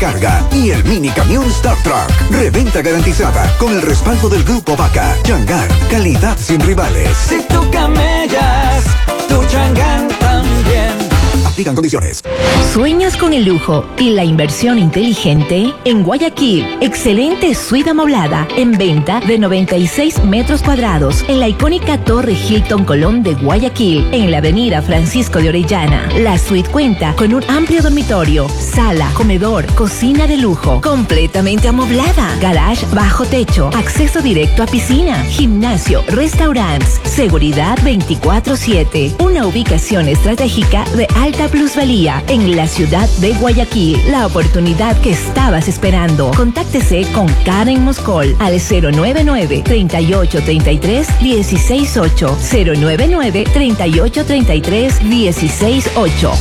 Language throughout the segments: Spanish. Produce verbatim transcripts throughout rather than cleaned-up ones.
carga y el mini camión Star Truck. Reventa garantizada con el respaldo del Grupo Vaca. Chang'an, calidad sin rivales. Si tú camellas, tu Chang'an también. Aplican condiciones. ¿Sueñas con el lujo y la inversión inteligente? En Guayaquil, excelente suite amoblada en venta de noventa y seis metros cuadrados en la icónica Torre Hilton Colón de Guayaquil, en la avenida Francisco de Orellana. La suite cuenta con un amplio dormitorio, sala, comedor, cocina de lujo, completamente amoblada, garage bajo techo, acceso directo a piscina, gimnasio, restaurantes, seguridad veinticuatro siete. Una ubicación estratégica de alta plusvalía en la ciudad de Guayaquil. La oportunidad que estabas esperando. Contáctese con Karen Moscol al cero nueve nueve, treinta y ocho, treinta y tres, dieciséis ocho, cero nueve nueve, treinta y ocho, treinta y tres, dieciséis ocho.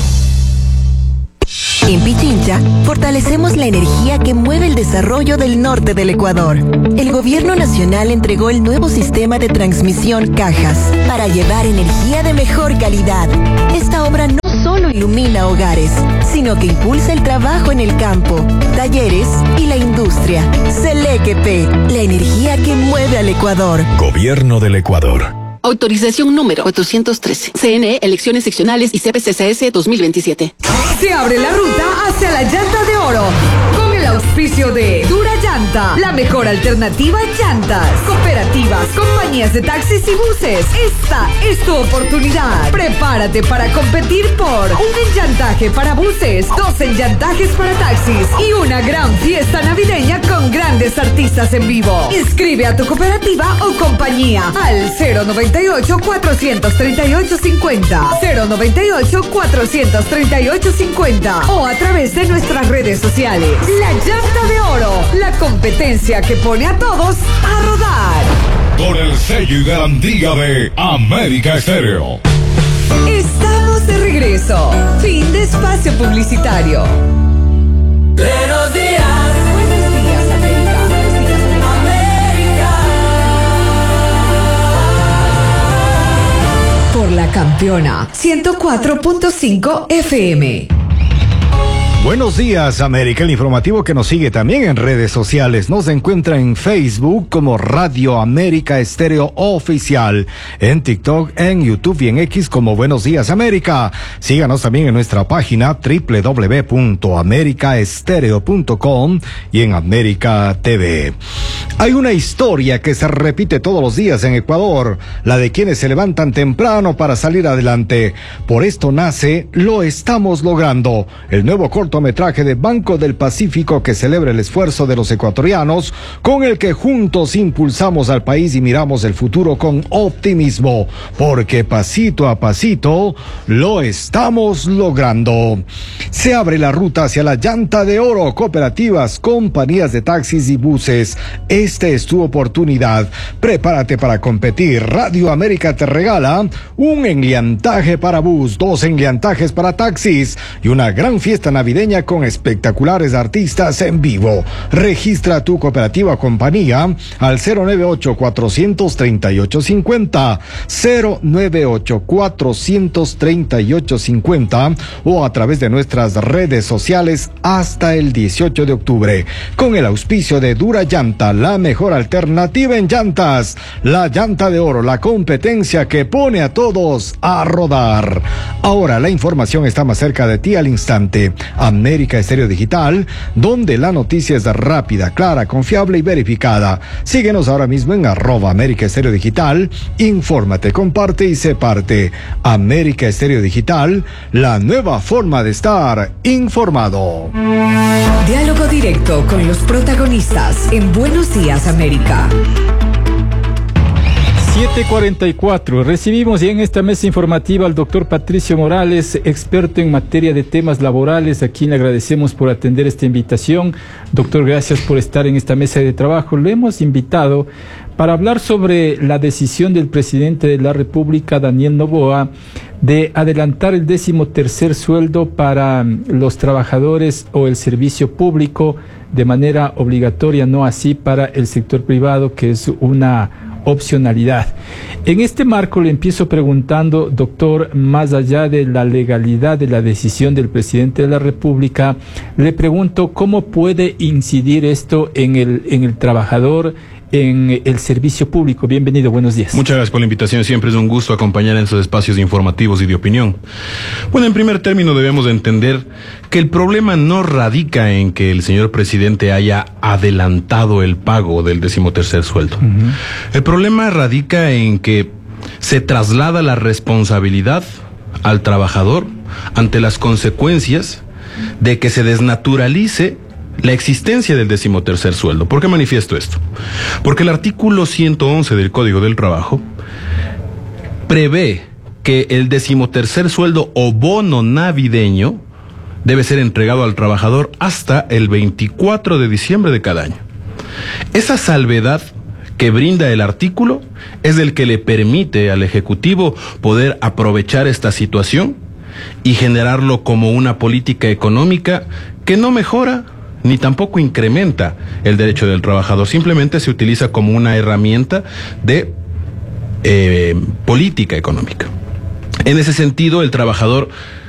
En Pichincha, fortalecemos la energía que mueve el desarrollo del norte del Ecuador. El gobierno nacional entregó el nuevo sistema de transmisión Cajas para llevar energía de mejor calidad. Esta obra no solo ilumina hogares, sino que impulsa el trabajo en el campo, talleres y la industria. Selequepe, la energía que mueve al Ecuador. Gobierno del Ecuador. Autorización número cuatrocientos trece. C N E, elecciones seccionales y C P C C S dos mil veintisiete. Se abre la ruta hacia la llanta de oro. Con el auspicio de Dura Llanta, la mejor alternativa en llantas. Cooperativas, compañías de taxis y buses. Esta es tu oportunidad. Prepárate para competir por un enllantaje para buses, dos enllantajes para taxis y una gran fiesta navideña con grandes artistas en vivo. Inscribe a tu cooperativa o compañía al cero noventa y ocho, cuatrocientos treinta y ocho, cincuenta, cero noventa y ocho, cuatrocientos treinta y ocho, cincuenta o a través de nuestras redes sociales. La Llanta de Oro, la competencia que pone a todos a rodar. Con el sello y garantía de América Estéreo. Estamos de regreso. Fin de espacio publicitario. Buenos días. Buenos días, América. América. Por la campeona ciento cuatro punto cinco F M. Buenos días, América, el informativo que nos sigue también en redes sociales. Nos encuentra en Facebook como Radio América Estéreo Oficial, en TikTok, en YouTube y en X como Buenos Días América. Síganos también en nuestra página doble u doble u doble u punto america estéreo punto com y en América T V. Hay una historia que se repite todos los días en Ecuador, la de quienes se levantan temprano para salir adelante. Por esto nace Lo Estamos Logrando, el nuevo corto cortometraje de Banco del Pacífico que celebra el esfuerzo de los ecuatorianos, con el que juntos impulsamos al país y miramos el futuro con optimismo, porque pasito a pasito lo estamos logrando. Se abre la ruta hacia la Llanta de Oro, cooperativas, compañías de taxis y buses. Esta es tu oportunidad. Prepárate para competir. Radio América te regala un enliantaje para bus, dos enliantajes para taxis y una gran fiesta navideña con espectaculares artistas en vivo. Registra tu cooperativa o compañía al cero nueve ocho, cuatrocientos treinta y ocho, cincuenta, cero nueve ocho, cuatrocientos treinta y ocho, cincuenta o a través de nuestras redes sociales hasta el dieciocho de octubre. Con el auspicio de Dura Llanta, la mejor alternativa en llantas. La Llanta de Oro, la competencia que pone a todos a rodar. Ahora la información está más cerca de ti al instante. América Estéreo Digital, donde la noticia es rápida, clara, confiable y verificada. Síguenos ahora mismo en arroba América Estéreo Digital. Infórmate, comparte y sé parte. América Estéreo Digital, la nueva forma de estar informado. Diálogo directo con los protagonistas en Buenos Días, América. siete cuarenta y cuatro. Recibimos ya en esta mesa informativa al doctor Patricio Morales, experto en materia de temas laborales, a quien le agradecemos por atender esta invitación. Doctor, gracias por estar en esta mesa de trabajo. Lo hemos invitado para hablar sobre la decisión del presidente de la República, Daniel Noboa, de adelantar el décimo tercer sueldo para los trabajadores o el servicio público de manera obligatoria, no así para el sector privado, que es una opcionalidad. En este marco le empiezo preguntando, doctor, más allá de la legalidad de la decisión del presidente de la República, le pregunto cómo puede incidir esto en el, en el trabajador, en el servicio público. Bienvenido, buenos días. Muchas gracias por la invitación, siempre es un gusto acompañar en sus espacios informativos y de opinión. Bueno, en primer término debemos de entender que el problema no radica en que el señor presidente haya adelantado el pago del decimotercer sueldo. Uh-huh. El problema radica en que se traslada la responsabilidad al trabajador ante las consecuencias de que se desnaturalice la existencia del decimotercer sueldo. ¿Por qué manifiesto esto? Porque el artículo ciento once del Código del Trabajo prevé que el decimotercer sueldo o bono navideño debe ser entregado al trabajador hasta el veinticuatro de diciembre de cada año. Esa salvedad que brinda el artículo es el que le permite al Ejecutivo poder aprovechar esta situación y generarlo como una política económica que no mejora ni tampoco incrementa el derecho del trabajador, simplemente se utiliza como una herramienta de eh, política económica. En ese sentido, el trabajador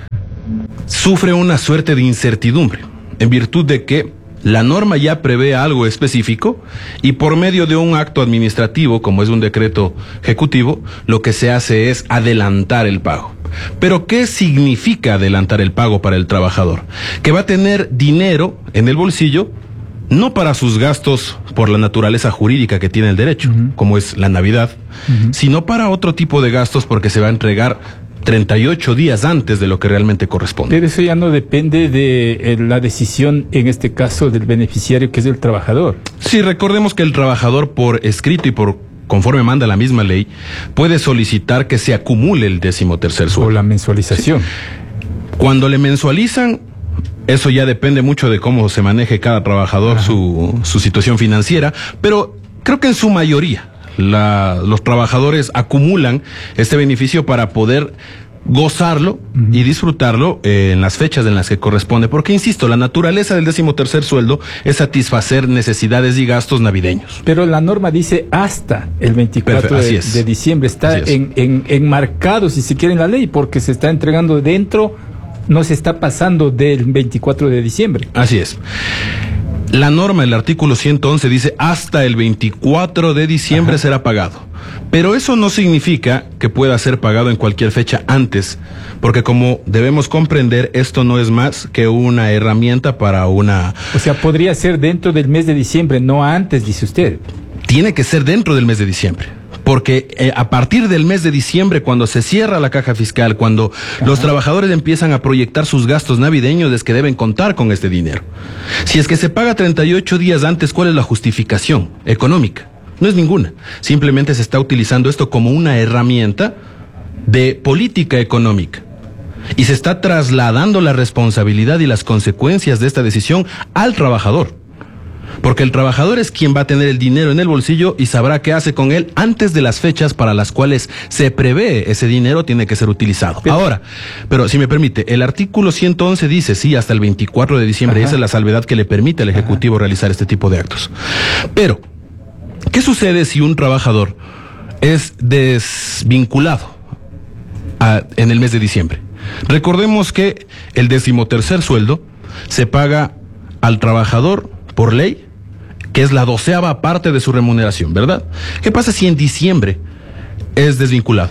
sufre una suerte de incertidumbre, en virtud de que la norma ya prevé algo específico y por medio de un acto administrativo, como es un decreto ejecutivo, lo que se hace es adelantar el pago. Pero ¿qué significa adelantar el pago para el trabajador? Que va a tener dinero en el bolsillo, no para sus gastos por la naturaleza jurídica que tiene el derecho, uh-huh. como es la Navidad, uh-huh. sino para otro tipo de gastos porque se va a entregar treinta y ocho días antes de lo que realmente corresponde. Pero eso ya no depende de eh, la decisión, en este caso, del beneficiario, que es el trabajador. Sí, recordemos que el trabajador, por escrito y por conforme manda la misma ley, puede solicitar que se acumule el decimotercer sueldo. O la mensualización. Sí. Cuando le mensualizan, eso ya depende mucho de cómo se maneje cada trabajador su, su situación financiera, pero creo que en su mayoría la, los trabajadores acumulan este beneficio para poder gozarlo uh-huh. y disfrutarlo eh, en las fechas en las que corresponde, porque insisto, la naturaleza del decimotercer sueldo es satisfacer necesidades y gastos navideños. Pero la norma dice hasta el veinticuatro de, de diciembre, está en, en, enmarcado, si se quiere, en la ley, porque se está entregando dentro, no se está pasando del veinticuatro de diciembre. Así es. La norma, el artículo ciento once dice hasta el veinticuatro de diciembre Ajá. será pagado. Pero eso no significa que pueda ser pagado en cualquier fecha antes, porque como debemos comprender, esto no es más que una herramienta para una... O sea, podría ser dentro del mes de diciembre, no antes, dice usted. Tiene que ser dentro del mes de diciembre. Porque eh, a partir del mes de diciembre, cuando se cierra la caja fiscal, cuando Ajá. los trabajadores empiezan a proyectar sus gastos navideños, es que deben contar con este dinero. Si es que se paga treinta y ocho días antes, ¿cuál es la justificación económica? No es ninguna. Simplemente se está utilizando esto como una herramienta de política económica. Y se está trasladando la responsabilidad y las consecuencias de esta decisión al trabajador. Porque el trabajador es quien va a tener el dinero en el bolsillo y sabrá qué hace con él antes de las fechas para las cuales se prevé ese dinero tiene que ser utilizado. Pero, Ahora, pero si me permite, el artículo ciento once dice, sí, hasta el veinticuatro de diciembre, Ajá. esa es la salvedad que le permite al Ejecutivo Ajá. realizar este tipo de actos. Pero, ¿qué sucede si un trabajador es desvinculado a, en el mes de diciembre? Recordemos que el decimotercer sueldo se paga al trabajador por ley, que es la doceava parte de su remuneración, ¿verdad? ¿Qué pasa si en diciembre es desvinculado?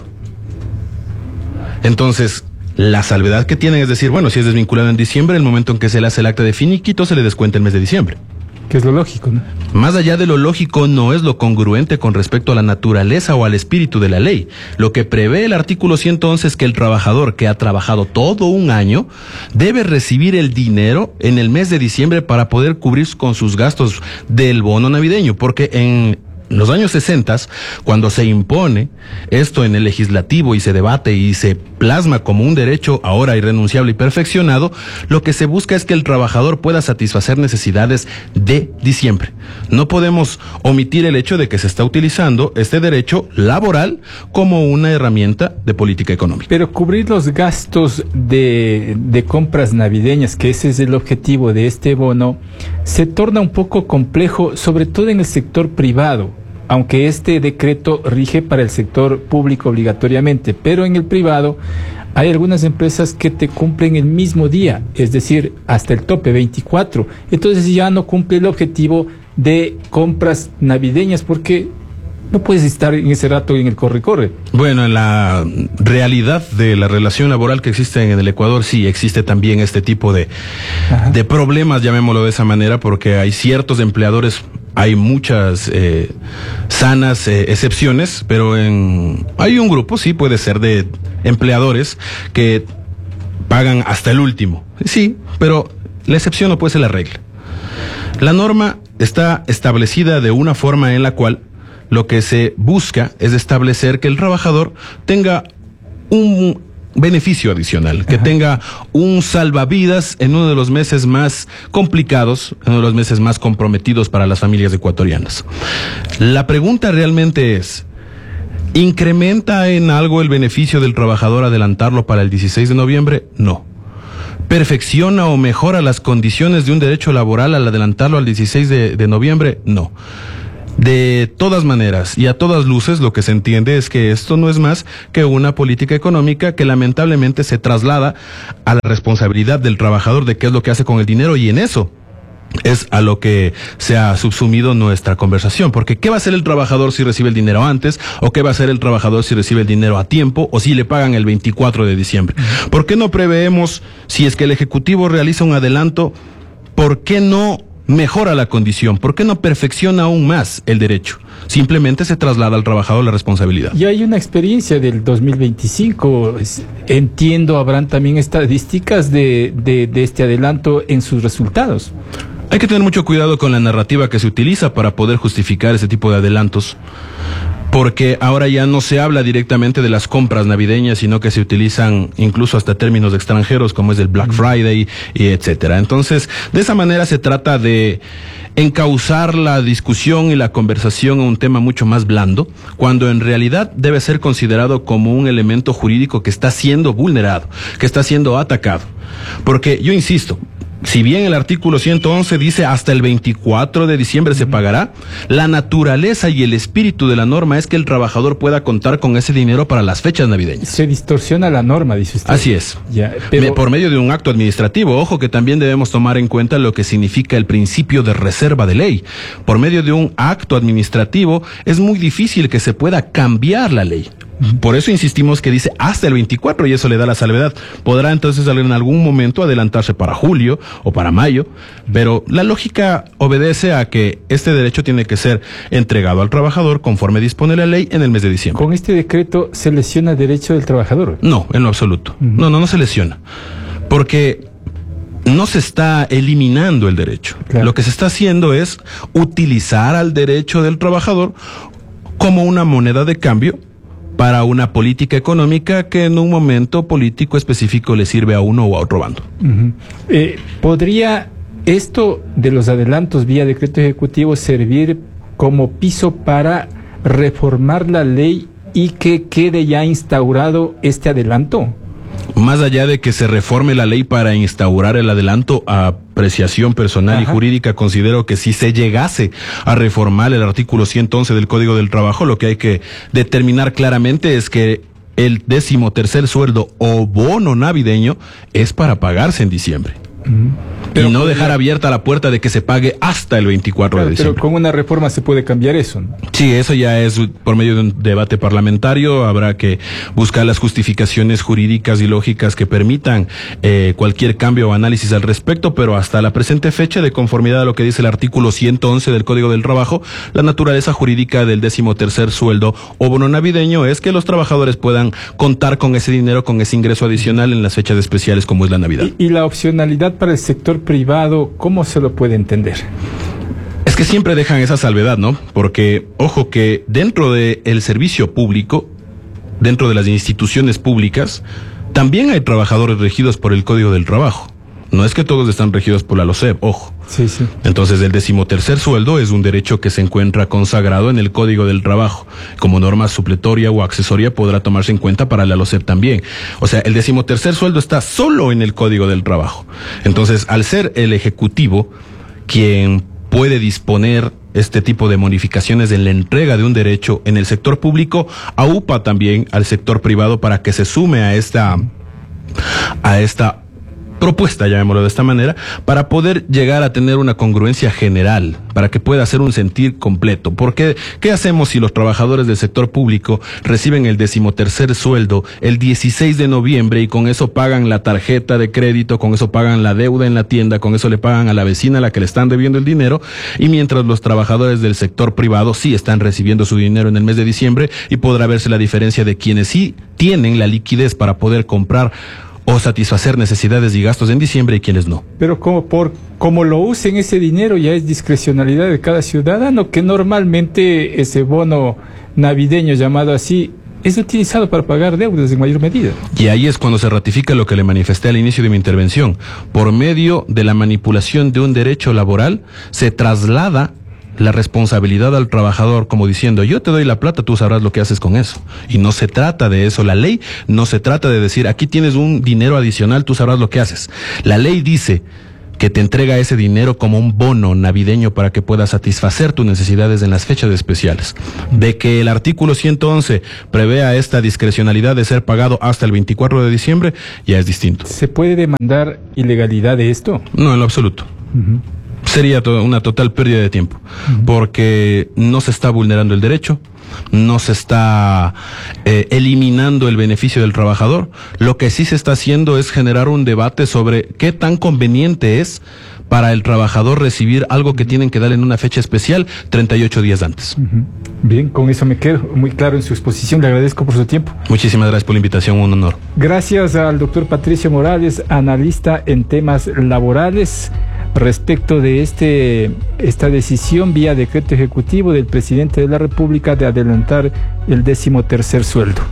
Entonces, la salvedad que tienen es decir, bueno, si es desvinculado en diciembre, el momento en que se le hace el acta de finiquito, se le descuenta el mes de diciembre. Que es lo lógico, ¿no? Más allá de lo lógico, no es lo congruente con respecto a la naturaleza o al espíritu de la ley. Lo que prevé el artículo ciento once es que el trabajador que ha trabajado todo un año debe recibir el dinero en el mes de diciembre para poder cubrir con sus gastos del bono navideño, porque en los años sesenta, cuando se impone esto en el legislativo y se debate y se plasma como un derecho ahora irrenunciable y perfeccionado, lo que se busca es que el trabajador pueda satisfacer necesidades de diciembre. No podemos omitir el hecho de que se está utilizando este derecho laboral como una herramienta de política económica. Pero cubrir los gastos de, de compras navideñas, que ese es el objetivo de este bono, se torna un poco complejo, sobre todo en el sector privado. aunque este decreto rige para el sector público obligatoriamente, pero en el privado hay algunas empresas que te cumplen el mismo día, es decir, hasta el tope veinticuatro. Entonces ya no cumple el objetivo de compras navideñas porque no puedes estar en ese rato en el corre-corre. Bueno, en la realidad de la relación laboral que existe en el Ecuador, sí existe también este tipo de, de problemas, llamémoslo de esa manera, porque hay ciertos empleadores, hay muchas eh, sanas eh, excepciones, pero en hay un grupo, sí, puede ser de empleadores que pagan hasta el último. Sí, pero la excepción no puede ser la regla. La norma está establecida de una forma en la cual lo que se busca es establecer que el trabajador tenga un beneficio adicional, que Ajá. tenga un salvavidas en uno de los meses más complicados, en uno de los meses más comprometidos para las familias ecuatorianas. La pregunta realmente es, ¿incrementa en algo el beneficio del trabajador adelantarlo para el dieciséis de noviembre? No. ¿Perfecciona o mejora las condiciones de un derecho laboral al adelantarlo al dieciséis de noviembre? No. De todas maneras y a todas luces, lo que se entiende es que esto no es más que una política económica que lamentablemente se traslada a la responsabilidad del trabajador de qué es lo que hace con el dinero, y en eso es a lo que se ha subsumido nuestra conversación, porque ¿qué va a hacer el trabajador si recibe el dinero antes? ¿O qué va a hacer el trabajador si recibe el dinero a tiempo? ¿O si le pagan el veinticuatro de diciembre? ¿Por qué no preveemos, si es que el Ejecutivo realiza un adelanto, por qué no mejora la condición? ¿Por qué no perfecciona aún más el derecho? Simplemente se traslada al trabajador la responsabilidad. Y hay una experiencia del dos mil veinticinco. Entiendo, habrán también estadísticas de, de, de este adelanto en sus resultados. Hay que tener mucho cuidado con la narrativa que se utiliza para poder justificar ese tipo de adelantos, porque ahora ya no se habla directamente de las compras navideñas, sino que se utilizan incluso hasta términos extranjeros como es el Black Friday y etcétera. Entonces, de esa manera se trata de encauzar la discusión y la conversación a un tema mucho más blando, cuando en realidad debe ser considerado como un elemento jurídico que está siendo vulnerado, que está siendo atacado. Porque yo insisto, si bien el artículo ciento once dice hasta el veinticuatro de diciembre se pagará, la naturaleza y el espíritu de la norma es que el trabajador pueda contar con ese dinero para las fechas navideñas. Se distorsiona la norma, dice usted. Así es. Ya, pero... Por medio de un acto administrativo. Ojo que también debemos tomar en cuenta lo que significa el principio de reserva de ley. Por medio de un acto administrativo es muy difícil que se pueda cambiar la ley. Por eso insistimos que dice hasta el veinticuatro, y eso le da la salvedad. Podrá entonces en algún momento adelantarse para julio o para mayo, pero la lógica obedece a que este derecho tiene que ser entregado al trabajador conforme dispone la ley en el mes de diciembre. ¿Con este decreto se lesiona el derecho del trabajador? No, en lo absoluto. Uh-huh. No, no, no se lesiona. Porque no se está eliminando el derecho. Claro. Lo que se está haciendo es utilizar al derecho del trabajador como una moneda de cambio para una política económica que en un momento político específico le sirve a uno o a otro bando. Uh-huh. eh, ¿Podría esto de los adelantos vía decreto ejecutivo servir como piso para reformar la ley y que quede ya instaurado este adelanto? Más allá de que se reforme la ley para instaurar el adelanto, a apreciación personal Ajá. y jurídica, considero que si se llegase a reformar el artículo ciento once del Código del Trabajo, lo que hay que determinar claramente es que el décimo tercer sueldo o bono navideño es para pagarse en diciembre. Uh-huh. Pero y no dejar ya... abierta la puerta de que se pague hasta el veinticuatro claro, de diciembre. Pero con una reforma se puede cambiar eso, ¿no? Sí, eso ya es por medio de un debate parlamentario. Habrá que buscar las justificaciones jurídicas y lógicas que permitan eh, cualquier cambio o análisis al respecto, pero hasta la presente fecha, de conformidad a lo que dice el artículo ciento once del Código del Trabajo, la naturaleza jurídica del décimo tercer sueldo o bono navideño es que los trabajadores puedan contar con ese dinero, con ese ingreso adicional en las fechas especiales como es la Navidad. Y, y la opcionalidad para el sector privado, ¿cómo se lo puede entender? Es que siempre dejan esa salvedad, ¿no? Porque, ojo, que dentro del servicio público, dentro de las instituciones públicas, también hay trabajadores regidos por el Código del Trabajo. No es que todos están regidos por la LOCEP, ojo. Sí, sí. Entonces, el decimotercer sueldo es un derecho que se encuentra consagrado en el Código del Trabajo. Como norma supletoria o accesoria podrá tomarse en cuenta para la LOCEP también. O sea, el decimotercer sueldo está solo en el Código del Trabajo. Entonces, al ser el Ejecutivo quien puede disponer este tipo de modificaciones en la entrega de un derecho en el sector público, aupa también al sector privado para que se sume a esta, a esta propuesta, llamémoslo de esta manera, para poder llegar a tener una congruencia general, para que pueda hacer un sentir completo. Porque, ¿qué hacemos si los trabajadores del sector público reciben el decimotercer sueldo el dieciséis de noviembre y con eso pagan la tarjeta de crédito, con eso pagan la deuda en la tienda, con eso le pagan a la vecina a la que le están debiendo el dinero, y mientras los trabajadores del sector privado sí están recibiendo su dinero en el mes de diciembre, y podrá verse la diferencia de quienes sí tienen la liquidez para poder comprar o satisfacer necesidades y gastos en diciembre y quienes no. Pero como por como lo usen ese dinero ya es discrecionalidad de cada ciudadano, que normalmente ese bono navideño llamado así es utilizado para pagar deudas en mayor medida. Y ahí es cuando se ratifica lo que le manifesté al inicio de mi intervención. Por medio de la manipulación de un derecho laboral se traslada la responsabilidad al trabajador, como diciendo, yo te doy la plata, tú sabrás lo que haces con eso. Y no se trata de eso. La ley no se trata de decir, aquí tienes un dinero adicional, tú sabrás lo que haces. La ley dice que te entrega ese dinero como un bono navideño para que puedas satisfacer tus necesidades en las fechas especiales. De que el artículo ciento once prevea esta discrecionalidad de ser pagado hasta el veinticuatro de diciembre, ya es distinto. ¿Se puede demandar ilegalidad de esto? No, en lo absoluto. Uh-huh. Sería to- una total pérdida de tiempo, uh-huh. porque no se está vulnerando el derecho, no se está eh, eliminando el beneficio del trabajador. Lo que sí se está haciendo es generar un debate sobre qué tan conveniente es para el trabajador recibir algo que tienen que dar en una fecha especial treinta y ocho días antes. Uh-huh. Bien, con eso me quedo muy claro en su exposición. Le agradezco por su tiempo. Muchísimas gracias por la invitación, un honor. Gracias al doctor Patricio Morales, analista en temas laborales, respecto de este esta decisión vía decreto ejecutivo del presidente de la República de adelantar el decimotercer sueldo.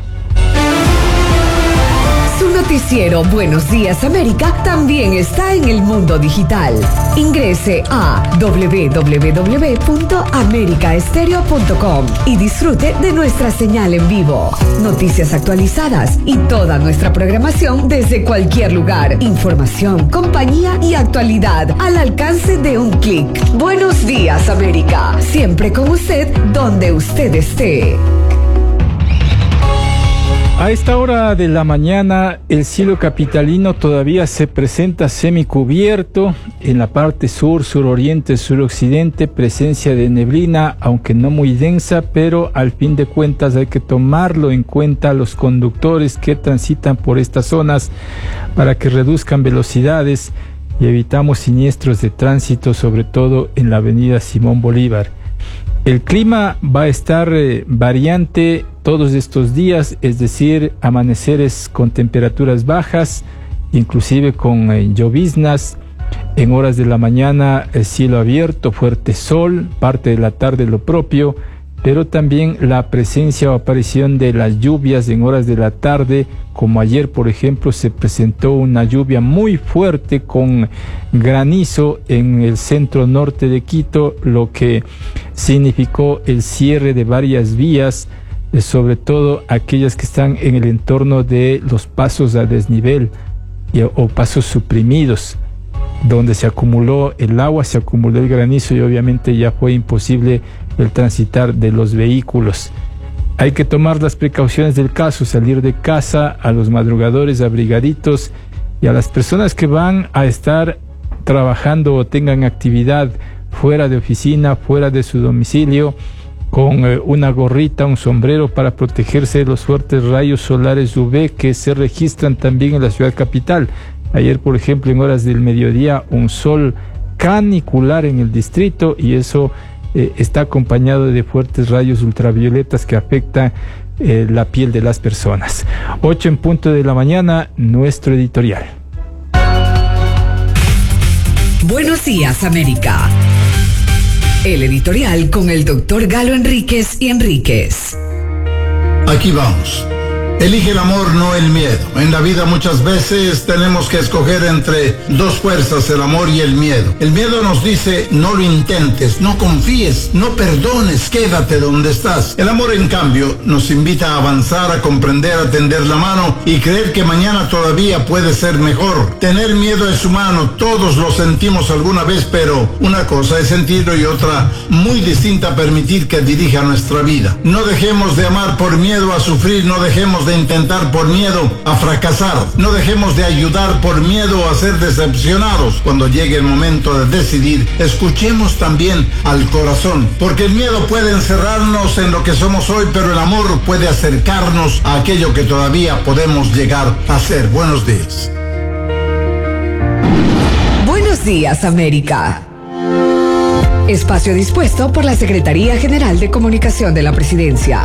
Su noticiero Buenos Días América también está en el mundo digital. Ingrese a doble u doble u doble u punto america estéreo punto com y disfrute de nuestra señal en vivo, noticias actualizadas y toda nuestra programación desde cualquier lugar. Información, compañía y actualidad al alcance de un clic. Buenos Días América, siempre con usted donde usted esté. A esta hora de la mañana, el cielo capitalino todavía se presenta semicubierto. En la parte sur, suroriente, suroccidente, presencia de neblina, aunque no muy densa, pero al fin de cuentas hay que tomarlo en cuenta los conductores que transitan por estas zonas para que reduzcan velocidades y evitamos siniestros de tránsito, sobre todo en la avenida Simón Bolívar. El clima va a estar eh, variante todos estos días, es decir, amaneceres con temperaturas bajas, inclusive con eh, lloviznas. En horas de la mañana el cielo abierto, fuerte sol, parte de la tarde lo propio, pero también la presencia o aparición de las lluvias en horas de la tarde, como ayer por ejemplo se presentó una lluvia muy fuerte con granizo en el centro norte de Quito, lo que significó el cierre de varias vías, eh, sobre todo aquellas que están en el entorno de los pasos a desnivel y, o pasos suprimidos, donde se acumuló el agua, se acumuló el granizo y obviamente ya fue imposible el transitar de los vehículos. Hay que tomar las precauciones del caso, salir de casa a los madrugadores abrigaditos y a las personas que van a estar trabajando o tengan actividad fuera de oficina, fuera de su domicilio, con eh, una gorrita, un sombrero para protegerse de los fuertes rayos solares U V que se registran también en la ciudad capital. Ayer, por ejemplo, en horas del mediodía, un sol canicular en el distrito y eso eh, está acompañado de fuertes rayos ultravioletas que afectan eh, la piel de las personas. Ocho en punto de la mañana, nuestro editorial. Buenos días, América. El editorial con el doctor Galo Enríquez y Enríquez. Aquí vamos. Elige el amor, no el miedo. En la vida muchas veces tenemos que escoger entre dos fuerzas, el amor y el miedo. El miedo nos dice, no lo intentes, no confíes, no perdones, quédate donde estás. El amor, en cambio, nos invita a avanzar, a comprender, a tender la mano y creer que mañana todavía puede ser mejor. Tener miedo es humano, todos lo sentimos alguna vez, pero una cosa es sentirlo y otra muy distinta permitir que dirija nuestra vida. No dejemos de amar por miedo a sufrir, no dejemos de intentar por miedo a fracasar, no dejemos de ayudar por miedo a ser decepcionados. Cuando llegue el momento de decidir, escuchemos también al corazón, porque el miedo puede encerrarnos en lo que somos hoy, pero el amor puede acercarnos a aquello que todavía podemos llegar a ser. Buenos días. Buenos días, América. Espacio dispuesto por la Secretaría General de Comunicación de la Presidencia.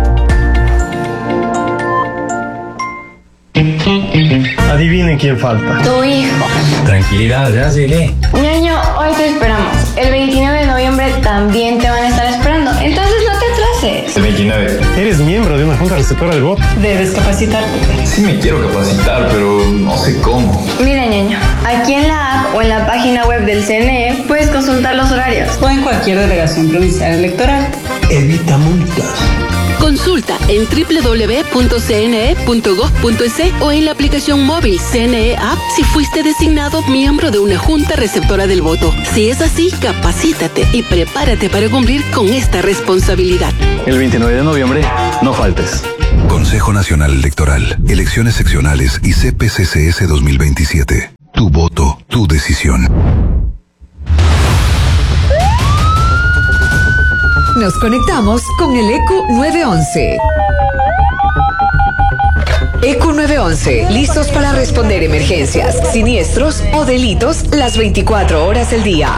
Adivinen quién falta. Tu hijo. Tranquilidad, ya llegué. Ñaño, hoy te esperamos. El veintinueve de noviembre también te van a estar esperando. Entonces no te atrases. El veintinueve. Eres miembro de una junta receptora del voto. Debes capacitarte. Sí me quiero capacitar, pero no sé cómo. Mira, Ñaño, aquí en la app o en la página web del C N E puedes consultar los horarios. O en cualquier delegación provincial electoral. Evita multas. Consulta en doble u doble u doble u punto c n e punto gov punto es o en la aplicación móvil C N E App si fuiste designado miembro de una junta receptora del voto. Si es así, capacítate y prepárate para cumplir con esta responsabilidad. El veintinueve de noviembre, no faltes. Consejo Nacional Electoral, Elecciones Seccionales y C P C C S dos mil veintisiete. Tu voto, tu decisión. Nos conectamos con el E Q nueve once. E Q nueve once, listos para responder emergencias, siniestros o delitos las veinticuatro horas del día.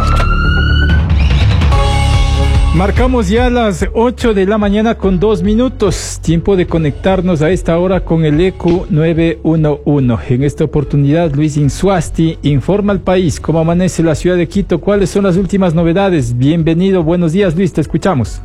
Marcamos ya las ocho de la mañana con dos minutos. Tiempo de conectarnos a esta hora con el E Q nueve once. En esta oportunidad, Luis Insuasti informa al país cómo amanece la ciudad de Quito, cuáles son las últimas novedades. Bienvenido, buenos días, Luis, te escuchamos.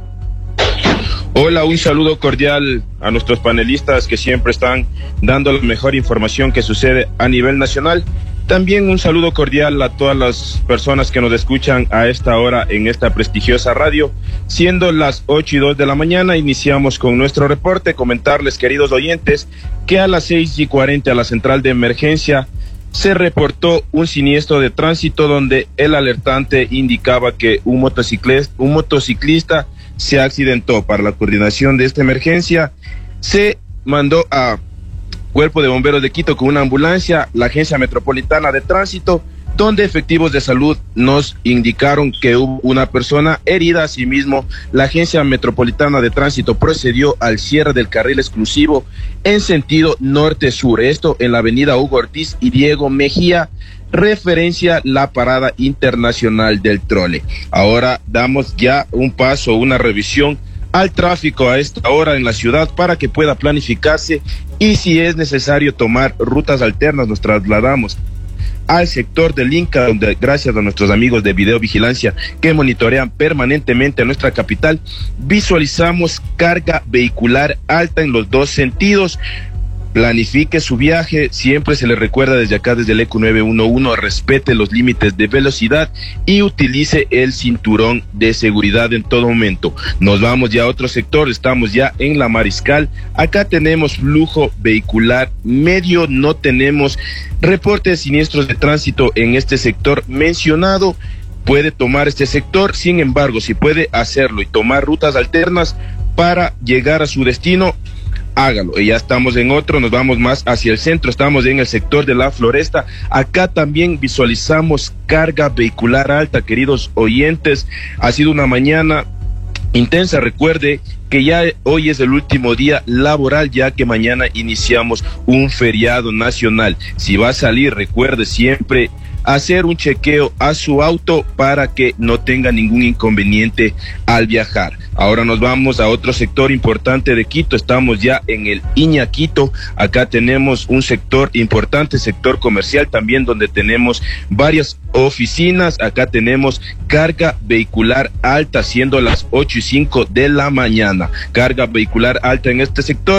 Hola, un saludo cordial a nuestros panelistas que siempre están dando la mejor información que sucede a nivel nacional. También un saludo cordial a todas las personas que nos escuchan a esta hora en esta prestigiosa radio. Siendo las ocho y dos de la mañana, iniciamos con nuestro reporte. Comentarles, queridos oyentes, que a las seis y cuarenta a la central de emergencia se reportó un siniestro de tránsito donde el alertante indicaba que un motociclista, un motociclista se accidentó. Para la coordinación de esta emergencia se mandó a Cuerpo de Bomberos de Quito con una ambulancia, la Agencia Metropolitana de Tránsito, donde efectivos de salud nos indicaron que hubo una persona herida. Asimismo, la Agencia Metropolitana de Tránsito procedió al cierre del carril exclusivo en sentido norte-sur, esto en la avenida Hugo Ortiz y Diego Mejía, referencia la parada internacional del trole. Ahora damos ya un paso, una revisión al tráfico a esta hora en la ciudad para que pueda planificarse y si es necesario tomar rutas alternas, nos trasladamos al sector del Inca, donde gracias a nuestros amigos de videovigilancia que monitorean permanentemente a nuestra capital, visualizamos carga vehicular alta en los dos sentidos. Planifique su viaje, siempre se le recuerda desde acá, desde el E Q nueve once, respete los límites de velocidad y utilice el cinturón de seguridad en todo momento. Nos vamos ya a otro sector, estamos ya en la Mariscal. Acá tenemos flujo vehicular medio, no tenemos reportes de siniestros de tránsito en este sector mencionado. Puede tomar este sector, sin embargo, si puede hacerlo y tomar rutas alternas para llegar a su destino, hágalo. Y ya estamos en otro, nos vamos más hacia el centro, estamos en el sector de la Floresta. Acá también visualizamos carga vehicular alta, queridos oyentes. Ha sido una mañana intensa. Recuerde que ya hoy es el último día laboral, ya que mañana iniciamos un feriado nacional. Si va a salir, recuerde siempre hacer un chequeo a su auto para que no tenga ningún inconveniente al viajar. Ahora nos vamos a otro sector importante de Quito, estamos ya en el Iñaquito. Acá tenemos un sector importante, sector comercial también, donde tenemos varias oficinas. Acá tenemos carga vehicular alta, siendo las ocho y cinco de la mañana. Carga vehicular alta en este sector.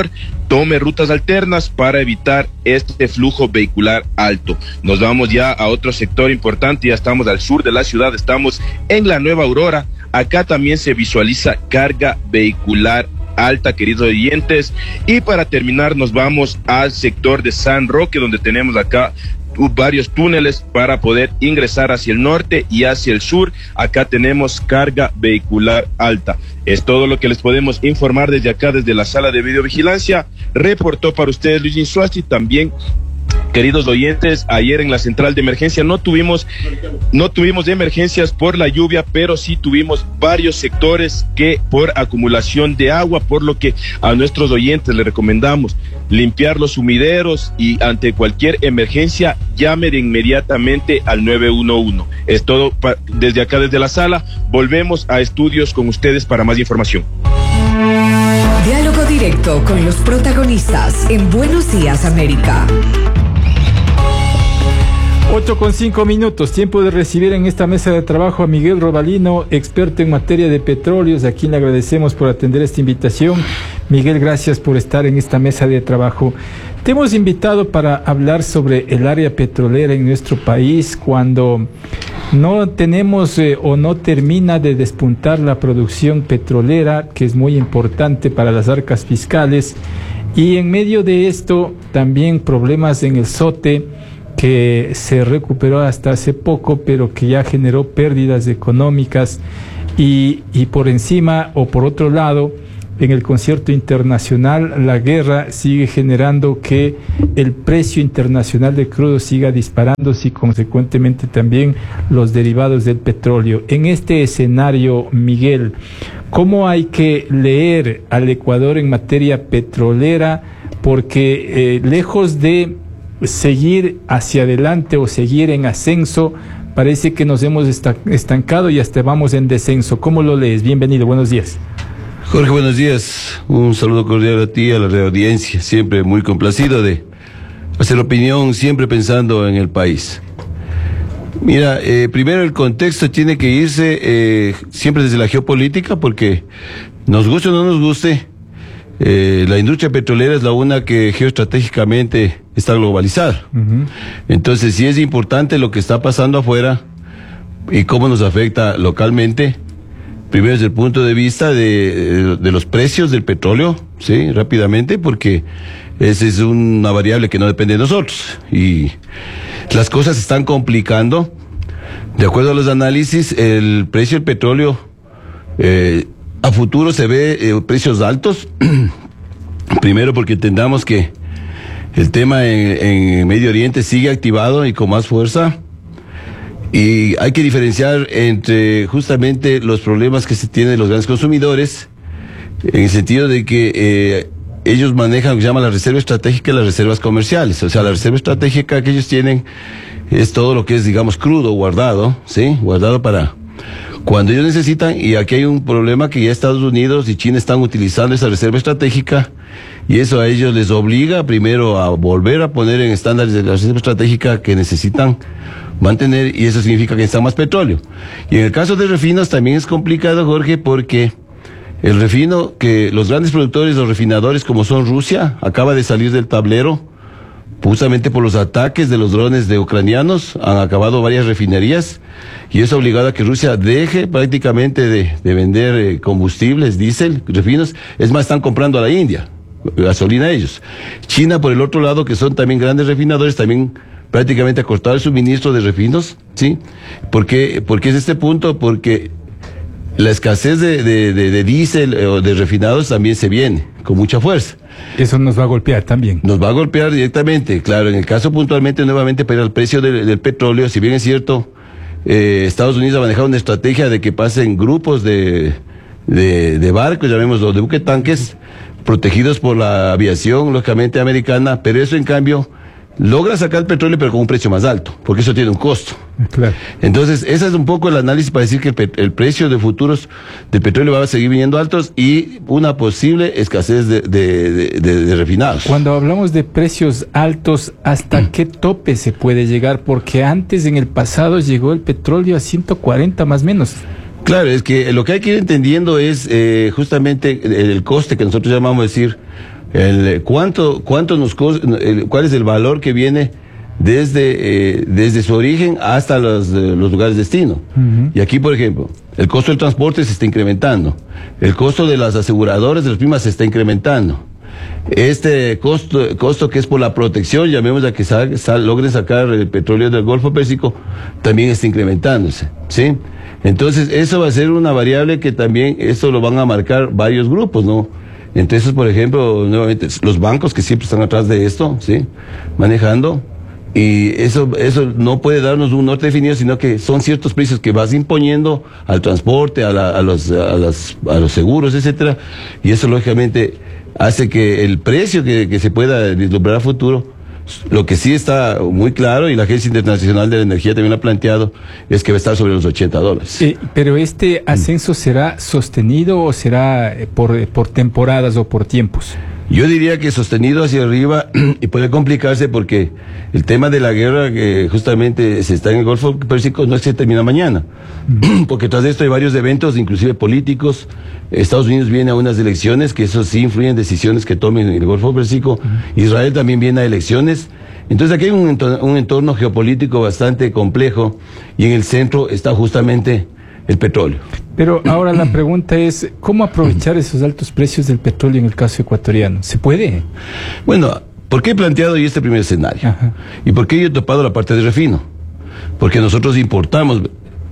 tome rutas alternas para evitar este flujo vehicular alto. Nos vamos ya a otro sector importante, ya estamos al sur de la ciudad, estamos en la Nueva Aurora. Acá también se visualiza carga vehicular alta, queridos oyentes. Y para terminar nos vamos al sector de San Roque, donde tenemos acá varios túneles para poder ingresar hacia el norte y hacia el sur. Acá tenemos carga vehicular alta. Es todo lo que les podemos informar desde acá, desde la sala de videovigilancia. Reportó para ustedes Luis Insuasti. También, queridos oyentes, ayer en la central de emergencia no tuvimos, no tuvimos emergencias por la lluvia, pero sí tuvimos varios sectores que por acumulación de agua, por lo que a nuestros oyentes les recomendamos limpiar los sumideros y ante cualquier emergencia llamen inmediatamente al nueve uno uno. Es todo pa- desde acá, desde la sala. Volvemos a estudios con ustedes para más información. Diálogo directo con los protagonistas en Buenos Días América. ocho con cinco minutos, tiempo de recibir en esta mesa de trabajo a Miguel Robalino, experto en materia de petróleos, a quien le agradecemos por atender esta invitación. Miguel, gracias por estar en esta mesa de trabajo. Te hemos invitado para hablar sobre el área petrolera en nuestro país cuando no tenemos eh, o no termina de despuntar la producción petrolera, que es muy importante para las arcas fiscales, y en medio de esto también problemas en el SOTE, que se recuperó hasta hace poco, pero que ya generó pérdidas económicas, y, y por encima o por otro lado, en el concierto internacional, la guerra sigue generando que el precio internacional de crudo siga disparándose y consecuentemente también los derivados del petróleo. En este escenario, Miguel, ¿cómo hay que leer al Ecuador en materia petrolera? Porque eh, lejos de seguir hacia adelante o seguir en ascenso, parece que nos hemos estancado y hasta vamos en descenso. ¿Cómo lo lees? Bienvenido, buenos días. Jorge, buenos días. Un saludo cordial a ti, a la audiencia. Siempre muy complacido de hacer opinión, siempre pensando en el país. Mira, eh, primero el contexto tiene que irse eh, siempre desde la geopolítica, porque nos guste o no nos guste, eh, la industria petrolera es la una que geoestratégicamente está globalizada. Uh-huh. Entonces, sí es importante lo que está pasando afuera y cómo nos afecta localmente. Primero desde el punto de vista de, de los precios del petróleo, sí, rápidamente, porque esa es una variable que no depende de nosotros. Y las cosas se están complicando. De acuerdo a los análisis, el precio del petróleo eh, a futuro se ve eh, precios altos. Primero porque entendamos que el tema en, en Medio Oriente sigue activado y con más fuerza. Y hay que diferenciar entre justamente los problemas que se tienen los grandes consumidores, en el sentido de que eh, ellos manejan lo que se llama la reserva estratégica y las reservas comerciales. O sea, la reserva estratégica que ellos tienen es todo lo que es, digamos, crudo, guardado, ¿sí? Guardado para cuando ellos necesitan. Y aquí hay un problema que ya Estados Unidos y China están utilizando esa reserva estratégica, y eso a ellos les obliga primero a volver a poner en estándares de la reserva estratégica que necesitan mantener, y eso significa que necesitan más petróleo. Y en el caso de refinos también es complicado, Jorge, porque el refino, que los grandes productores, los refinadores como son Rusia, acaba de salir del tablero, justamente por los ataques de los drones de ucranianos, han acabado varias refinerías, y eso ha obligado a que Rusia deje prácticamente de, de vender eh, combustibles, diésel, refinos. Es más, están comprando a la India gasolina ellos. China, por el otro lado, que son también grandes refinadores, también prácticamente ha cortado el suministro de refinos, ¿sí? ¿Por qué, ¿Por qué es este punto? Porque la escasez de, de, de, de diésel o de refinados también se viene con mucha fuerza. Eso nos va a golpear también. Nos va a golpear directamente, claro. En el caso puntualmente, nuevamente, para el precio del, del petróleo, si bien es cierto, eh, Estados Unidos ha manejado una estrategia de que pasen grupos de, de, de barcos, llamémoslo, de buquetanques, protegidos por la aviación, lógicamente, americana, pero eso, en cambio, logra sacar el petróleo, pero con un precio más alto, porque eso tiene un costo. Claro. Entonces, ese es un poco el análisis para decir que el, pe- el precio de futuros del petróleo va a seguir viniendo altos y una posible escasez de, de, de, de, de refinados. Cuando hablamos de precios altos, ¿hasta qué tope se puede llegar? Porque antes, en el pasado, llegó el petróleo a ciento cuarenta más o menos. Claro, es que lo que hay que ir entendiendo es eh, justamente el, el coste que nosotros llamamos decir El, ¿cuánto, cuánto nos cos- el, ¿Cuál es el valor que viene desde, eh, desde su origen hasta los, eh, los lugares de destino? Uh-huh. Y aquí, por ejemplo, el costo del transporte se está incrementando. El costo de las aseguradoras de las primas se está incrementando. Este costo, costo que es por la protección, llamemos a que sal, sal, logren sacar el petróleo del Golfo Pérsico, también está incrementándose, ¿sí? Entonces, eso va a ser una variable que también, esto lo van a marcar varios grupos, ¿no? Entonces, por ejemplo, nuevamente, los bancos que siempre están atrás de esto, ¿sí? Manejando, y eso, eso no puede darnos un norte definido, sino que son ciertos precios que vas imponiendo al transporte, a, la, a, los, a, las, a los seguros, etcétera, y eso lógicamente hace que el precio que, que se pueda vislumbrar a futuro, lo que sí está muy claro, y la Agencia Internacional de la Energía también lo ha planteado, es que va a estar sobre los ochenta dólares. Eh, pero este ascenso será sostenido o será por, por temporadas o por tiempos? Yo diría que sostenido hacia arriba, y puede complicarse porque el tema de la guerra que justamente se está en el Golfo Pérsico no es que se termina mañana, uh-huh. porque tras esto hay varios eventos, inclusive políticos. Estados Unidos viene a unas elecciones que eso sí influyen en decisiones que tomen en el Golfo Pérsico. Uh-huh. Israel también viene a elecciones. Entonces aquí hay un entorno, un entorno geopolítico bastante complejo, y en el centro está justamente el petróleo. Pero ahora la pregunta es, ¿cómo aprovechar esos altos precios del petróleo en el caso ecuatoriano? ¿Se puede? Bueno, ¿por qué he planteado yo este primer escenario? Ajá. ¿Y por qué yo he topado la parte de refino? Porque nosotros importamos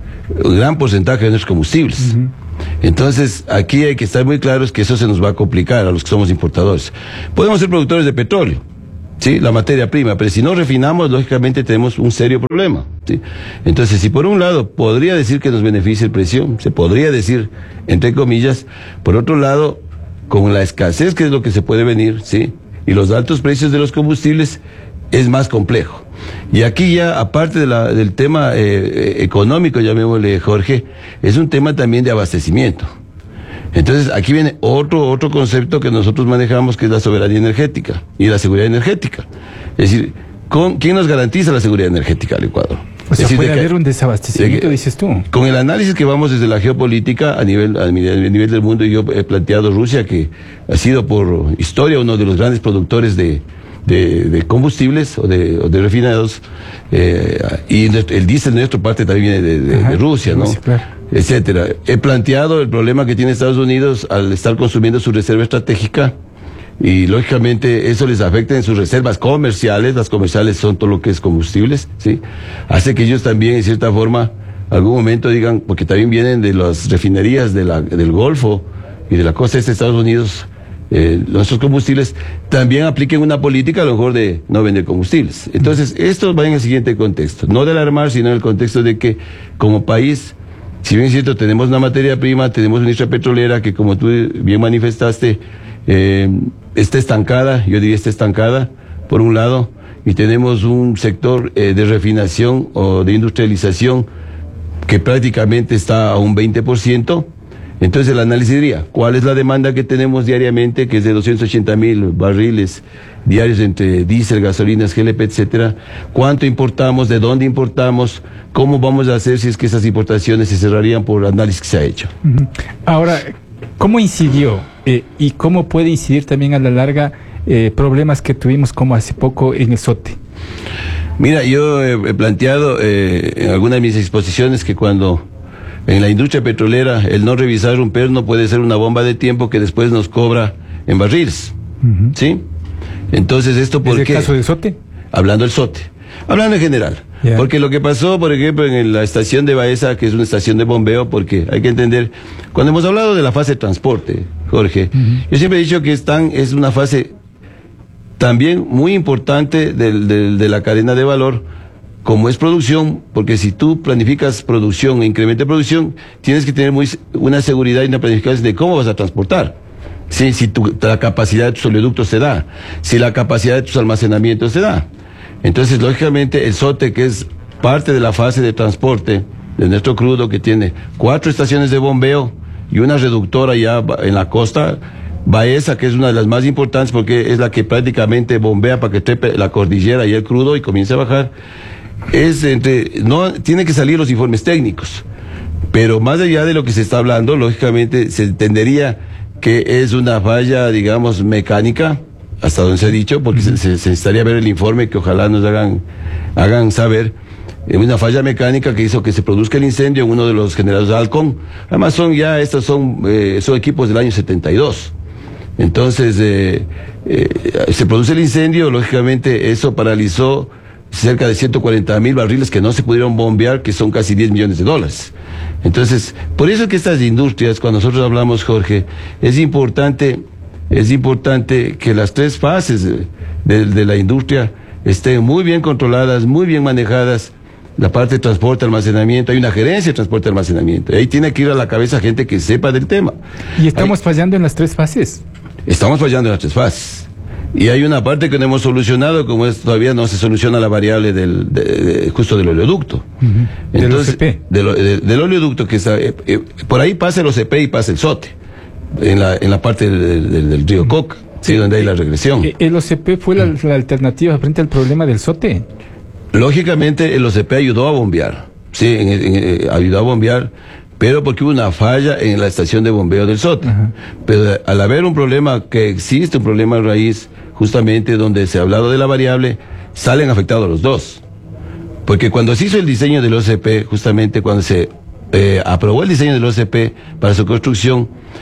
un gran porcentaje de nuestros combustibles. Uh-huh. Entonces, aquí hay que estar muy claros que eso se nos va a complicar a los que somos importadores. Podemos ser productores de petróleo, ¿sí? La materia prima, pero si no refinamos, lógicamente tenemos un serio problema, ¿sí? Entonces, si por un lado podría decir que nos beneficia el precio, se podría decir, entre comillas, por otro lado, con la escasez que es lo que se puede venir, ¿sí? Y los altos precios de los combustibles, es más complejo. Y aquí ya, aparte de la, del tema eh, económico, llamémosle, Jorge, es un tema también de abastecimiento. Entonces, aquí viene otro, otro concepto que nosotros manejamos, que es la soberanía energética y la seguridad energética. Es decir, ¿con, ¿quién nos garantiza la seguridad energética al Ecuador? O sea, es decir, puede que, haber un desabastecimiento, que, dices tú. Con el análisis que vamos desde la geopolítica a nivel, a nivel del mundo, y yo he planteado Rusia, que ha sido por historia uno de los grandes productores de, de, de combustibles o de, o de refinados, eh, y el diésel de nuestra parte también viene de, de, Ajá, de Rusia, ¿no? Sí, claro. Etcétera. He planteado el problema que tiene Estados Unidos al estar consumiendo su reserva estratégica, y lógicamente eso les afecta en sus reservas comerciales. Las comerciales son todo lo que es combustibles, ¿sí? Hace que ellos también, en cierta forma, algún momento digan, porque también vienen de las refinerías de la, del Golfo y de la costa este de Estados Unidos, eh, nuestros combustibles, también apliquen una política a lo mejor de no vender combustibles. Entonces, esto va en el siguiente contexto, no de alarmar, sino en el contexto de que, como país, si bien es cierto, tenemos una materia prima, tenemos una industria petrolera que, como tú bien manifestaste, eh, está estancada, yo diría está estancada, por un lado, y tenemos un sector eh, de refinación o de industrialización que prácticamente está a un veinte por ciento. Entonces el análisis diría, ¿cuál es la demanda que tenemos diariamente, que es de doscientos ochenta mil barriles diarios entre diésel, gasolinas, G L P, etcétera? ¿Cuánto importamos? ¿De dónde importamos? ¿Cómo vamos a hacer si es que esas importaciones se cerrarían por análisis que se ha hecho? Uh-huh. Ahora, ¿cómo incidió eh, y cómo puede incidir también a la larga eh, problemas que tuvimos como hace poco en el SOTE? Mira, yo he, he planteado eh, en algunas de mis exposiciones que cuando en la industria petrolera el no revisar un perno puede ser una bomba de tiempo que después nos cobra en barriles, uh-huh. ¿sí? Entonces, ¿esto por qué? ¿Es el caso del SOTE? Hablando del SOTE. Hablando en general. Yeah. Porque lo que pasó, por ejemplo, en la estación de Baeza, que es una estación de bombeo, porque hay que entender, cuando hemos hablado de la fase de transporte, Jorge, uh-huh. yo siempre he dicho que es, tan, es una fase también muy importante de, de, de la cadena de valor, como es producción, porque si tú planificas producción e incremento de producción, tienes que tener muy, una seguridad y una planificación de cómo vas a transportar. Sí, si tu, la capacidad de tus oleoductos se da, si la capacidad de tus almacenamientos se da. Entonces, lógicamente, el SOTE, que es parte de la fase de transporte de nuestro crudo, que tiene cuatro estaciones de bombeo y una reductora ya en la costa, Baeza, que es una de las más importantes porque es la que prácticamente bombea para que trepe la cordillera y el crudo y comience a bajar, es entre, no, tienen que salir los informes técnicos, pero más allá de lo que se está hablando, lógicamente se entendería que es una falla, digamos, mecánica, hasta donde se ha dicho, porque uh-huh. se, se, se necesitaría ver el informe que ojalá nos hagan, hagan saber. Una falla mecánica que hizo que se produzca el incendio en uno de los generadores de Halcón. Además son ya, estos son, eh, son equipos del año setenta y dos. Entonces, eh, eh, se produce el incendio, lógicamente eso paralizó cerca de ciento cuarenta mil barriles que no se pudieron bombear, que son casi diez millones de dólares. Entonces, por eso es que estas industrias, cuando nosotros hablamos, Jorge, es importante, es importante que las tres fases de, de, de la industria estén muy bien controladas, muy bien manejadas. La parte de transporte, almacenamiento, hay una gerencia de transporte y almacenamiento. Ahí tiene que ir a la cabeza gente que sepa del tema. ¿Y estamos hay, fallando en las tres fases? Estamos fallando en las tres fases. Y hay una parte que no hemos solucionado, como es todavía no se soluciona la variable del, de, de, justo del oleoducto. Uh-huh. Entonces, del O C P. Del, de, del oleoducto que está, eh, eh, por ahí pasa el O C P y pasa el SOTE, en la, en la parte del, del, del río Coca, sí, donde hay la regresión. ¿El O C P fue la, la alternativa frente al problema del SOTE? Lógicamente el O C P ayudó a bombear, sí, en, en, en, ayudó a bombear, pero porque hubo una falla en la estación de bombeo del SOTE. Uh-huh. Pero al haber un problema, que existe un problema de raíz, justamente donde se ha hablado de la variable, salen afectados los dos. Porque cuando se hizo el diseño del O C P, justamente cuando se eh, aprobó el diseño del O C P para su construcción,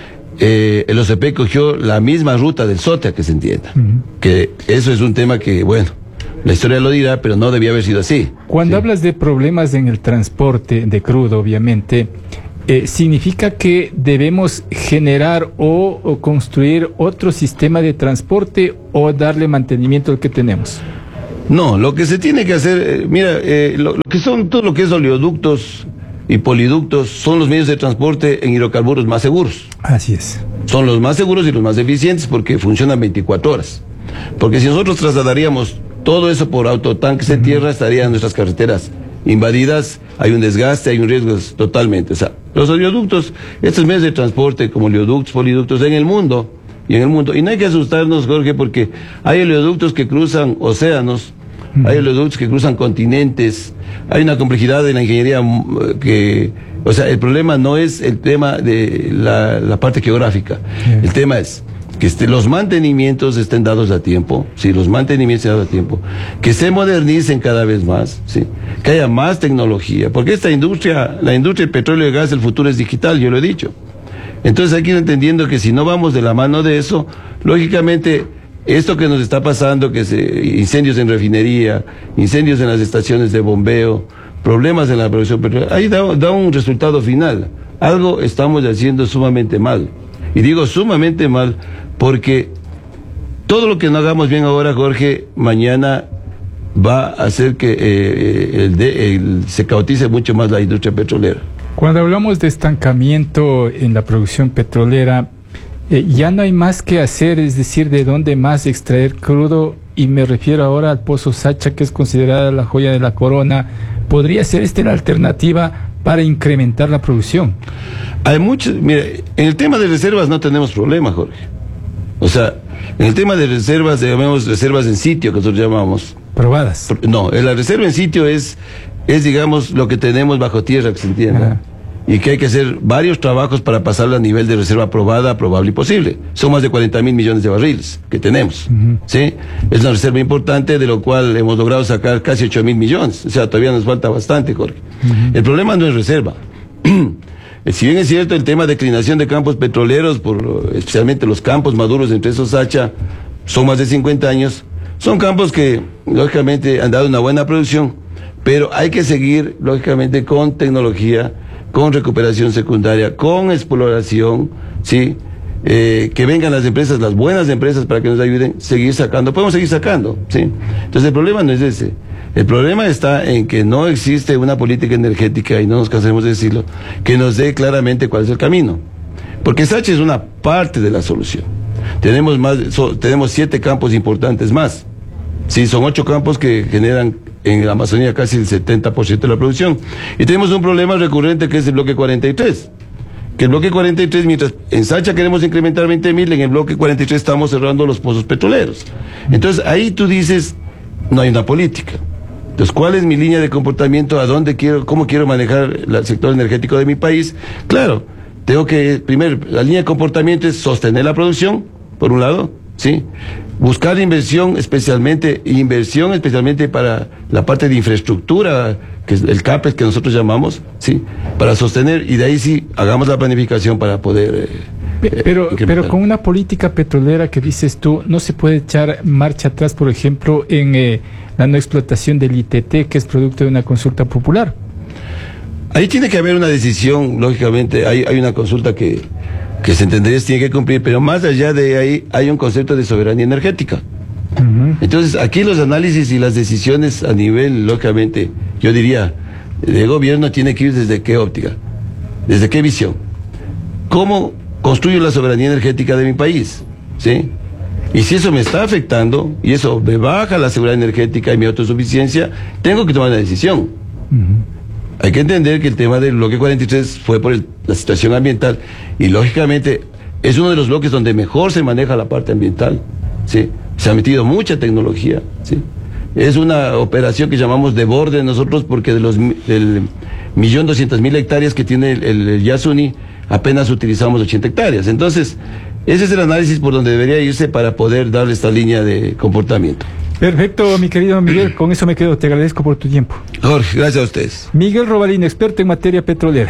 eh, el O C P cogió la misma ruta del SOTE, a que se entienda. Uh-huh. Que eso es un tema que, bueno, la historia lo dirá, pero no debía haber sido así. Cuando sí. hablas de problemas en el transporte de crudo, obviamente, eh, ¿significa que debemos generar o, o construir otro sistema de transporte o darle mantenimiento al que tenemos? No, lo que se tiene que hacer, eh, mira, eh, lo, lo que son todo lo que es oleoductos y poliductos son los medios de transporte en hidrocarburos más seguros. Así es. Son los más seguros y los más eficientes porque funcionan veinticuatro horas. Porque si nosotros trasladaríamos todo eso por autotanques en tierra, estarían nuestras carreteras invadidas, hay un desgaste, hay un riesgo totalmente. O sea, los oleoductos, estos medios de transporte como oleoductos, poliductos en el mundo, y en el mundo, y no hay que asustarnos, Jorge, porque hay oleoductos que cruzan océanos, uh-huh. hay oleoductos que cruzan continentes, hay una complejidad de la ingeniería que, o sea, el problema no es el tema de la, la parte geográfica, uh-huh. el tema es que este, los mantenimientos estén dados a tiempo, sí, los mantenimientos estén dados a tiempo, que se modernicen cada vez más, sí, que haya más tecnología, porque esta industria, la industria del petróleo y gas, el futuro es digital, yo lo he dicho. Entonces hay que ir entendiendo que si no vamos de la mano de eso, lógicamente esto que nos está pasando, que se, incendios en refinería, incendios en las estaciones de bombeo, problemas en la producción petrolera, ahí da, da un resultado final. Algo estamos haciendo sumamente mal. Y digo sumamente mal porque todo lo que no hagamos bien ahora, Jorge, mañana va a hacer que eh, el de, el, se caotice mucho más la industria petrolera. Cuando hablamos de estancamiento en la producción petrolera, eh, ya no hay más que hacer, es decir, de dónde más extraer crudo, y me refiero ahora al Pozo Sacha, que es considerada la joya de la corona. ¿Podría ser esta la alternativa para incrementar la producción? Hay muchos, mira, en el tema de reservas no tenemos problema, Jorge. O sea, en el tema de reservas, llamamos reservas en sitio, que nosotros llamamos. Probadas. No, la reserva en sitio es, es digamos, lo que tenemos bajo tierra, que se entienda. Ajá. Y que hay que hacer varios trabajos para pasarla a nivel de reserva probada, probable y posible. Son más de cuarenta mil millones de barriles que tenemos. Uh-huh. ¿Sí? Es una reserva importante, de lo cual hemos logrado sacar casi ocho mil millones. O sea, todavía nos falta bastante, Jorge. Uh-huh. El problema no es reserva. Si bien es cierto el tema de declinación de campos petroleros, por, especialmente los campos maduros entre esos Sacha, son más de cincuenta años, son campos que, lógicamente, han dado una buena producción, pero hay que seguir, lógicamente, con tecnología, con recuperación secundaria, con exploración, ¿sí? Eh, que vengan las empresas, las buenas empresas, para que nos ayuden a seguir sacando. Podemos seguir sacando, ¿sí? Entonces el problema no es ese. El problema está en que no existe una política energética, y no nos cansemos de decirlo, que nos dé claramente cuál es el camino. Porque Sacha es una parte de la solución. Tenemos más, so, tenemos siete campos importantes más. Sí, son ocho campos que generan en la Amazonía casi el setenta por ciento de la producción. Y tenemos un problema recurrente que es el bloque cuarenta y tres. Que el bloque cuarenta y tres, mientras en Sacha queremos incrementar veinte mil, en el bloque cuarenta y tres estamos cerrando los pozos petroleros. Entonces ahí tú dices, no hay una política. Entonces, ¿cuál es mi línea de comportamiento? ¿A dónde quiero, cómo quiero manejar el sector energético de mi país? Claro, tengo que, primero, la línea de comportamiento es sostener la producción, por un lado, ¿sí? buscar inversión especialmente, inversión especialmente para la parte de infraestructura, que es el CAPEX que nosotros llamamos, ¿sí? Para sostener, y de ahí sí, hagamos la planificación para poder... Eh, Pero, eh, pero con una política petrolera que dices tú, no se puede echar marcha atrás, por ejemplo, en eh, la no explotación del I T T, que es producto de una consulta popular. Ahí tiene que haber una decisión, lógicamente, hay, hay una consulta que, que se entendería si tiene que cumplir, pero más allá de ahí hay un concepto de soberanía energética. Uh-huh. Entonces, aquí los análisis y las decisiones a nivel, lógicamente, yo diría, de gobierno tiene que ir desde qué óptica, desde qué visión. ¿Cómo construyo la soberanía energética de mi país? ¿Sí? Y si eso me está afectando, y eso me baja la seguridad energética y mi autosuficiencia, tengo que tomar una decisión. Uh-huh. Hay que entender que el tema del bloque cuarenta y tres fue por el, la situación ambiental, y lógicamente es uno de los bloques donde mejor se maneja la parte ambiental, ¿sí? Se ha metido mucha tecnología, ¿sí? Es una operación que llamamos de borde nosotros, porque de los del millón doscientas mil hectáreas que tiene el, el, el Yasuni, apenas utilizamos ochenta hectáreas. Entonces, ese es el análisis por donde debería irse para poder darle esta línea de comportamiento. Perfecto, mi querido Miguel, con eso me quedo. Te agradezco por tu tiempo. Jorge, gracias a ustedes. Miguel Robalino, experto en materia petrolera.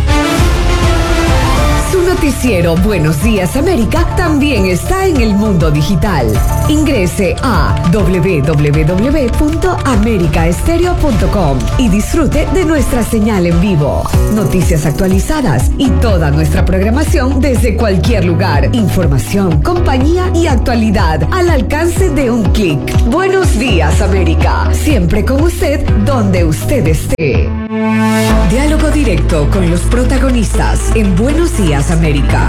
Su noticiero Buenos Días América también está en el mundo digital. Ingrese a doble u doble u doble u punto america estéreo punto com y disfrute de nuestra señal en vivo, noticias actualizadas y toda nuestra programación desde cualquier lugar. Información, compañía y actualidad al alcance de un clic. Buenos Días América, siempre con usted donde usted esté. Diálogo directo con los protagonistas en Buenos Días América.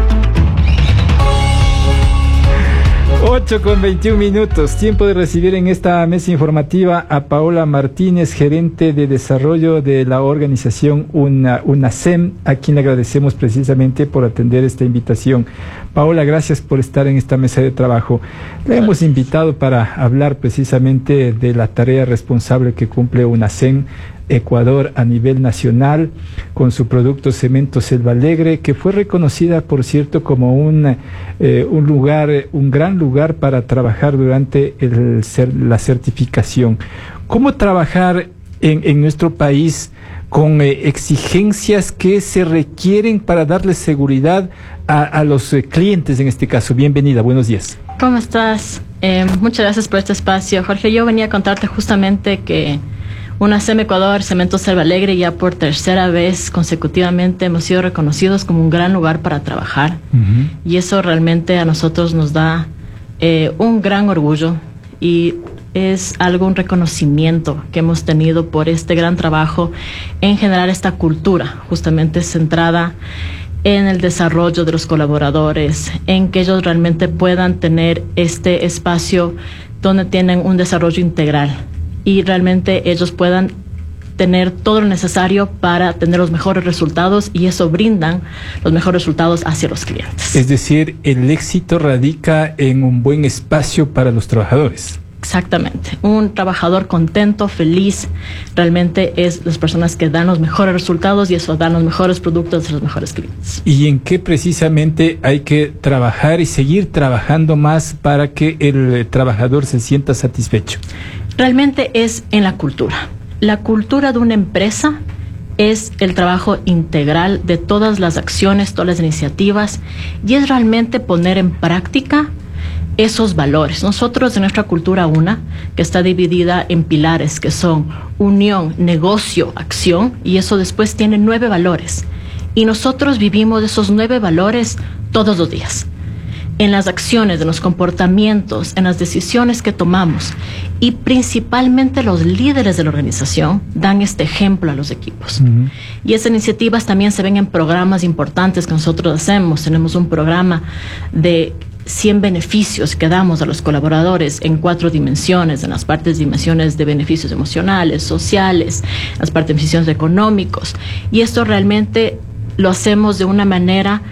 ocho con veintiún minutos, tiempo de recibir en esta mesa informativa a Paola Martínez, gerente de desarrollo de la organización Una, UNASEM, a quien le agradecemos precisamente por atender esta invitación. Paola, gracias por estar en esta mesa de trabajo. Le hemos invitado para hablar precisamente de la tarea responsable que cumple UNASEM Ecuador a nivel nacional con su producto Cemento Selva Alegre, que fue reconocida, por cierto, como un, eh, un lugar, un gran lugar para trabajar durante el, la certificación. ¿Cómo trabajar en, en nuestro país con eh, exigencias que se requieren para darle seguridad a, a los eh, clientes en este caso? Bienvenida, buenos días. ¿Cómo estás? Eh, muchas gracias por este espacio. Jorge, yo venía a contarte justamente que UNASEM Ecuador, Cemento Selva Alegre, ya por tercera vez consecutivamente hemos sido reconocidos como un gran lugar para trabajar. Uh-huh. Y eso realmente a nosotros nos da eh, un gran orgullo, y es algo, un reconocimiento que hemos tenido por este gran trabajo en generar esta cultura justamente centrada en el desarrollo de los colaboradores, en que ellos realmente puedan tener este espacio donde tienen un desarrollo integral y realmente ellos puedan tener todo lo necesario para tener los mejores resultados, y eso brindan los mejores resultados hacia los clientes. Es decir, el éxito radica en un buen espacio para los trabajadores. Exactamente. Un trabajador contento, feliz, realmente es las personas que dan los mejores resultados, y eso dan los mejores productos a los mejores clientes. ¿Y en qué precisamente hay que trabajar y seguir trabajando más para que el trabajador se sienta satisfecho? Realmente es en la cultura. La cultura de una empresa es el trabajo integral de todas las acciones, todas las iniciativas, y es realmente poner en práctica esos valores. Nosotros, en nuestra cultura UNA, que está dividida en pilares que son unión, negocio, acción, y eso después tiene nueve valores. Y nosotros vivimos esos nueve valores todos los días, en las acciones, en los comportamientos, en las decisiones que tomamos, y principalmente los líderes de la organización dan este ejemplo a los equipos. Uh-huh. Y esas iniciativas también se ven en programas importantes que nosotros hacemos. Tenemos un programa de cien beneficios que damos a los colaboradores en cuatro dimensiones, en las partes dimensiones de beneficios emocionales, sociales, las partes de beneficios económicos, y esto realmente lo hacemos de una manera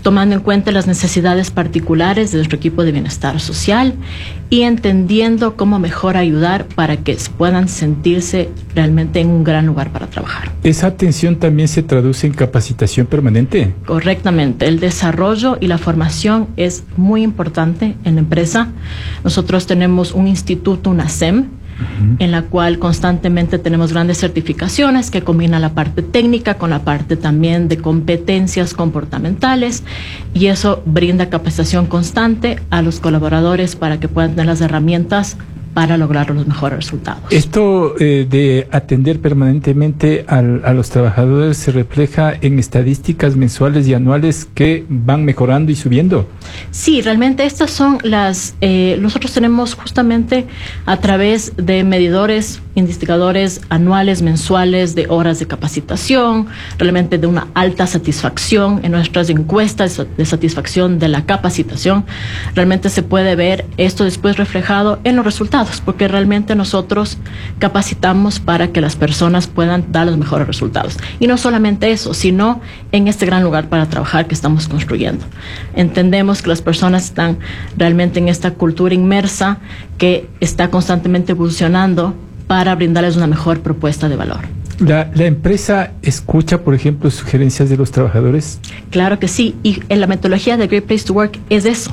tomando en cuenta las necesidades particulares de nuestro equipo de bienestar social y entendiendo cómo mejor ayudar para que puedan sentirse realmente en un gran lugar para trabajar. ¿Esa atención también se traduce en capacitación permanente? Correctamente. El desarrollo y la formación es muy importante en la empresa. Nosotros tenemos un instituto, una S E M, Uh-huh. en la cual constantemente tenemos grandes certificaciones que combinan la parte técnica con la parte también de competencias comportamentales, y eso brinda capacitación constante a los colaboradores para que puedan tener las herramientas para lograr los mejores resultados. Esto eh, de atender permanentemente al, a los trabajadores se refleja en estadísticas mensuales y anuales que van mejorando y subiendo. Sí, realmente estas son las, eh, nosotros tenemos justamente a través de medidores, indicadores anuales, mensuales, de horas de capacitación, realmente de una alta satisfacción en nuestras encuestas de satisfacción de la capacitación. Realmente se puede ver esto después reflejado en los resultados, porque realmente nosotros capacitamos para que las personas puedan dar los mejores resultados. Y no solamente eso, sino en este gran lugar para trabajar que estamos construyendo. Entendemos que las personas están realmente en esta cultura inmersa que está constantemente evolucionando para brindarles una mejor propuesta de valor. ¿La, la empresa escucha, por ejemplo, sugerencias de los trabajadores? Claro que sí, y en la metodología de Great Place to Work es eso.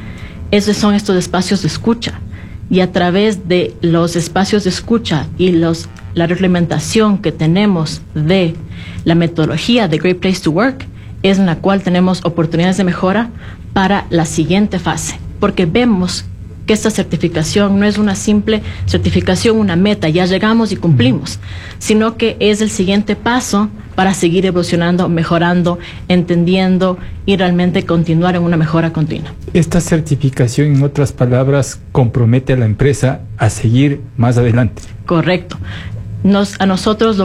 Esos son estos espacios de escucha. Y a través de los espacios de escucha y los, la reglamentación que tenemos de la metodología de Great Place to Work, es en la cual tenemos oportunidades de mejora para la siguiente fase. Porque vemos que esta certificación no es una simple certificación, una meta, ya llegamos y cumplimos, sino que es el siguiente paso para seguir evolucionando, mejorando, entendiendo y realmente continuar en una mejora continua. Esta certificación, en otras palabras, compromete a la empresa a seguir más adelante. Correcto. Nos, a nosotros lo